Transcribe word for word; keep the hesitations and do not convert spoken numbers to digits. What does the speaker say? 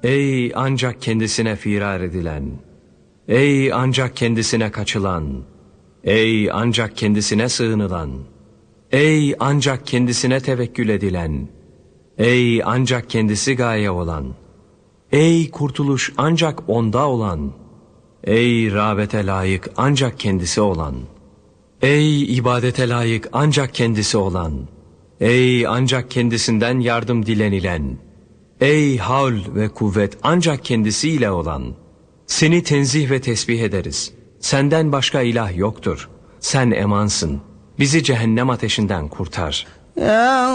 Ey ancak kendisine firar edilen, ey ancak kendisine kaçılan, ey ancak kendisine sığınılan, ey ancak kendisine tevekkül edilen, ey ancak kendisi gaye olan, ey kurtuluş ancak onda olan, ey rağbete layık ancak kendisi olan, ey ibadete layık ancak kendisi olan, ey ancak kendisinden yardım dilenilen, ey havl ve kuvvet ancak kendisiyle olan, seni tenzih ve tesbih ederiz. Senden başka ilah yoktur. Sen emansın. Bizi cehennem ateşinden kurtar. Ya